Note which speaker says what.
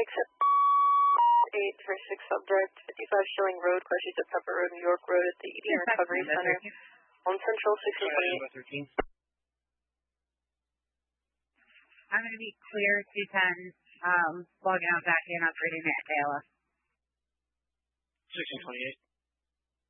Speaker 1: accept 8 for 6 subject 55 showing road crashes at Pepper Road, New York Road at the ED Recovery Center on Central 628.
Speaker 2: I'm going to be clear 210, logging out back in, operating at KLF.
Speaker 3: 1628.